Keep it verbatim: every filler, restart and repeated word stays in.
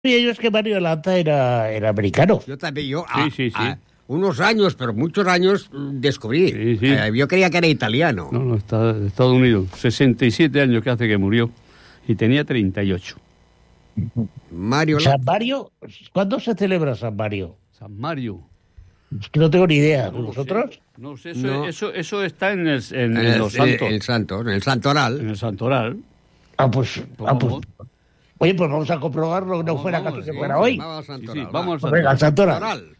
Y yo es que Mario Landa era, era americano. Yo también, yo, Sí, a- sí, sí. a- unos años, pero muchos años, mm, descubrí. Sí, sí. Eh, yo creía que era italiano. No, no, está de Estados Unidos. sesenta y siete años que hace que murió. Y tenía treinta y ocho. Mario San Landa. Mario, ¿cuándo se celebra San Mario? San Mario. Es que no tengo ni idea. No lo ¿Vosotros? sé. No sé, eso, No. Eso, eso está en, el, en, en El, los el, santos. el Santos, en el Santoral. En el santoral. Ah, pues, Pues ah, pues. vamos. Oye, pues vamos a comprobarlo, que no Vamos, fuera vamos, caso que sí, fuera sí, hoy. Vamos al Sí, Santoral. sí, vamos al Pues venga, al Santoral. Santoral.